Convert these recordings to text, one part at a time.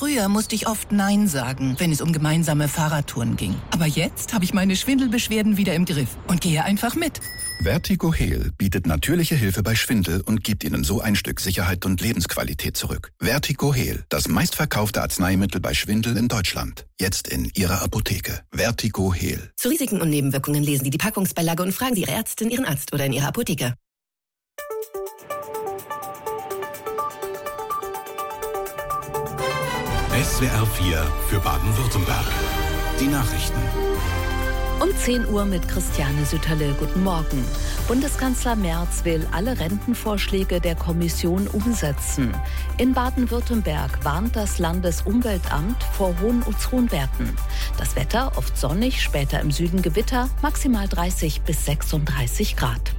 Früher musste ich oft Nein sagen, wenn es um gemeinsame Fahrradtouren ging. Aber jetzt habe ich meine Schwindelbeschwerden wieder im Griff und gehe einfach mit. Vertigo-Heal bietet natürliche Hilfe bei Schwindel und gibt Ihnen so ein Stück Sicherheit und Lebensqualität zurück. Vertigo-Heal, das meistverkaufte Arzneimittel bei Schwindel in Deutschland. Jetzt in Ihrer Apotheke. Vertigo-Heal. Zu Risiken und Nebenwirkungen lesen Sie die Packungsbeilage und fragen Sie Ihre Ärztin, Ihren Arzt oder in Ihrer Apotheke. SWR 4 für Baden-Württemberg. Die Nachrichten. Um 10 Uhr mit Christiane Sütterle. Guten Morgen. Bundeskanzler Merz will alle Rentenvorschläge der Kommission umsetzen. In Baden-Württemberg warnt das Landesumweltamt vor hohen Ozonwerten. Das Wetter oft sonnig, später im Süden Gewitter, maximal 30 bis 36 Grad.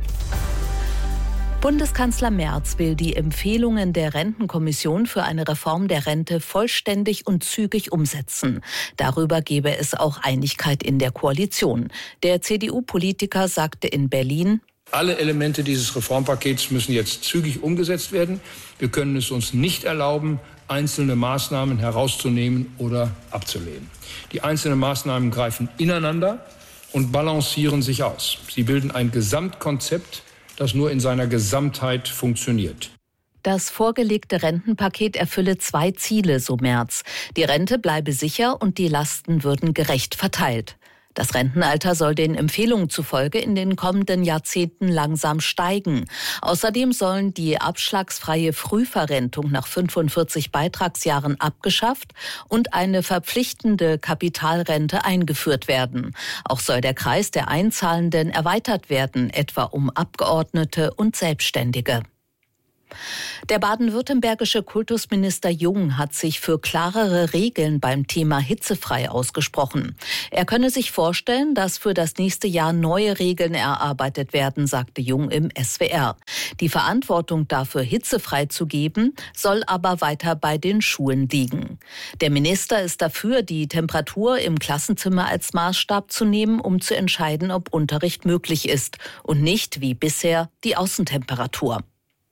Bundeskanzler Merz will die Empfehlungen der Rentenkommission für eine Reform der Rente vollständig und zügig umsetzen. Darüber gebe es auch Einigkeit in der Koalition. Der CDU-Politiker sagte in Berlin: Alle Elemente dieses Reformpakets müssen jetzt zügig umgesetzt werden. Wir können es uns nicht erlauben, einzelne Maßnahmen herauszunehmen oder abzulehnen. Die einzelnen Maßnahmen greifen ineinander und balancieren sich aus. Sie bilden ein Gesamtkonzept, das nur in seiner Gesamtheit funktioniert. Das vorgelegte Rentenpaket erfülle 2 Ziele, so Merz. Die Rente bleibe sicher und die Lasten würden gerecht verteilt. Das Rentenalter soll den Empfehlungen zufolge in den kommenden Jahrzehnten langsam steigen. Außerdem sollen die abschlagsfreie Frühverrentung nach 45 Beitragsjahren abgeschafft und eine verpflichtende Kapitalrente eingeführt werden. Auch soll der Kreis der Einzahlenden erweitert werden, etwa um Abgeordnete und Selbstständige. Der baden-württembergische Kultusminister Jung hat sich für klarere Regeln beim Thema hitzefrei ausgesprochen. Er könne sich vorstellen, dass für das nächste Jahr neue Regeln erarbeitet werden, sagte Jung im SWR. Die Verantwortung dafür, hitzefrei zu geben, soll aber weiter bei den Schulen liegen. Der Minister ist dafür, die Temperatur im Klassenzimmer als Maßstab zu nehmen, um zu entscheiden, ob Unterricht möglich ist und nicht, wie bisher, die Außentemperatur.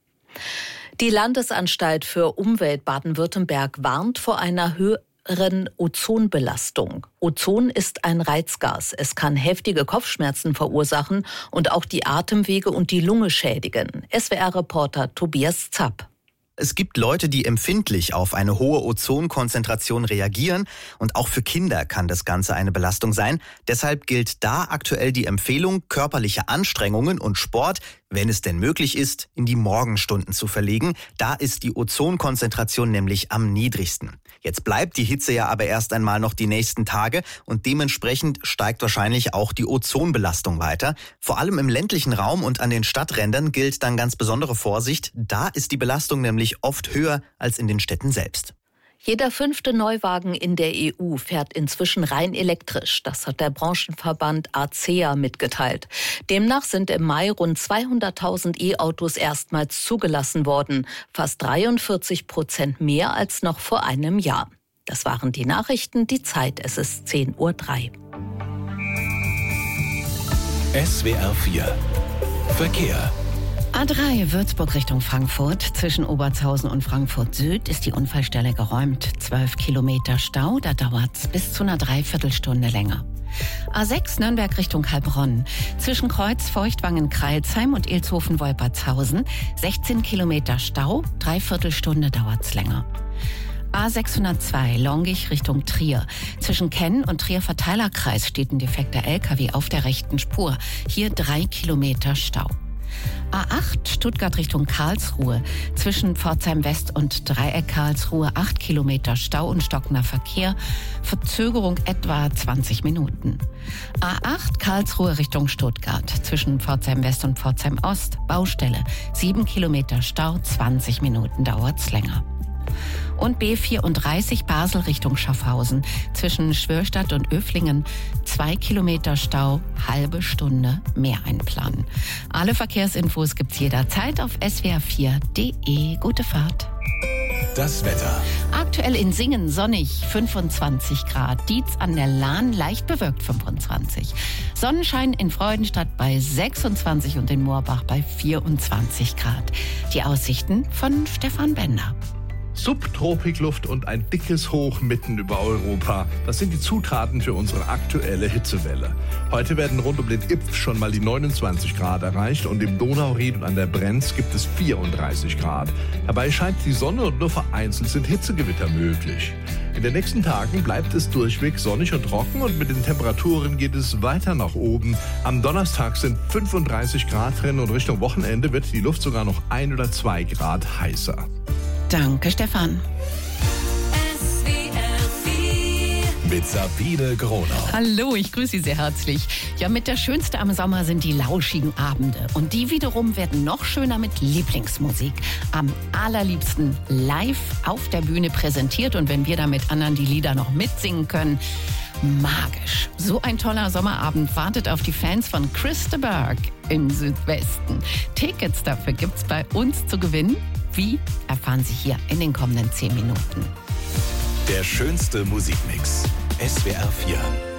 Die Landesanstalt für Umwelt Baden-Württemberg warnt vor einer höheren Ozonbelastung. Ozon ist ein Reizgas. Es kann heftige Kopfschmerzen verursachen und auch die Atemwege und die Lunge schädigen. SWR-Reporter Tobias Zapp. Es gibt Leute, die empfindlich auf eine hohe Ozonkonzentration reagieren und auch für Kinder kann das Ganze eine Belastung sein. Deshalb gilt da aktuell die Empfehlung, körperliche Anstrengungen und Sport, wenn es denn möglich ist, in die Morgenstunden zu verlegen. Da ist die Ozonkonzentration nämlich am niedrigsten. Jetzt bleibt die Hitze ja aber erst einmal noch die nächsten Tage und dementsprechend steigt wahrscheinlich auch die Ozonbelastung weiter. Vor allem im ländlichen Raum und an den Stadträndern gilt dann ganz besondere Vorsicht. Da ist die Belastung nämlich oft höher als in den Städten selbst. Jeder 5. Neuwagen in der EU fährt inzwischen rein elektrisch. Das hat der Branchenverband ACEA mitgeteilt. Demnach sind im Mai rund 200.000 E-Autos erstmals zugelassen worden. Fast 43% mehr als noch vor einem Jahr. Das waren die Nachrichten. Die Zeit, es ist 10:03 Uhr. SWR 4 Verkehr. A3 Würzburg Richtung Frankfurt. Zwischen Obertshausen und Frankfurt Süd ist die Unfallstelle geräumt. 12 Kilometer Stau, da dauert's bis zu einer Dreiviertelstunde länger. A6 Nürnberg Richtung Heilbronn. Zwischen Kreuz, Feuchtwangen, Kreilsheim und Ilshofen-Wolpertshausen 16 Kilometer Stau, Dreiviertelstunde dauert's länger. A602 Longich Richtung Trier. Zwischen Kenn und Trier Verteilerkreis steht ein defekter LKW auf der rechten Spur. Hier 3 Kilometer Stau. A8 Stuttgart Richtung Karlsruhe. Zwischen Pforzheim West und Dreieck Karlsruhe 8 Kilometer Stau und stockender Verkehr. Verzögerung etwa 20 Minuten. A8 Karlsruhe Richtung Stuttgart. Zwischen Pforzheim West und Pforzheim Ost Baustelle. 7 Kilometer Stau, 20 Minuten dauert's länger. Und B34 Basel Richtung Schaffhausen. Zwischen Schwörstadt und Öflingen 2 Kilometer Stau, halbe Stunde mehr einplanen. Alle Verkehrsinfos gibt's jederzeit auf swr4.de. Gute Fahrt. Das Wetter. Aktuell in Singen sonnig, 25 Grad. Dietz an der Lahn leicht bewölkt, 25. Sonnenschein in Freudenstadt bei 26 und in Moorbach bei 24 Grad. Die Aussichten von Stefan Bender. Subtropikluft und ein dickes Hoch mitten über Europa. Das sind die Zutaten für unsere aktuelle Hitzewelle. Heute werden rund um den Ypf schon mal die 29 Grad erreicht und im Donauried und an der Brenz gibt es 34 Grad. Dabei scheint die Sonne und nur vereinzelt sind Hitzegewitter möglich. In den nächsten Tagen bleibt es durchweg sonnig und trocken und mit den Temperaturen geht es weiter nach oben. Am Donnerstag sind 35 Grad drin und Richtung Wochenende wird die Luft sogar noch 1 oder 2 Grad heißer. Danke, Stefan. Mit Sabine Gronau. Hallo, ich grüße Sie sehr herzlich. Ja, mit der Schönste am Sommer sind die lauschigen Abende. Und die wiederum werden noch schöner mit Lieblingsmusik. Am allerliebsten live auf der Bühne präsentiert. Und wenn wir da mit anderen die Lieder noch mitsingen können, magisch. So ein toller Sommerabend wartet auf die Fans von Chris de Burgh im Südwesten. Tickets dafür gibt's bei uns zu gewinnen. Wie, erfahren Sie hier in den kommenden 10 Minuten. Der schönste Musikmix. SWR 4.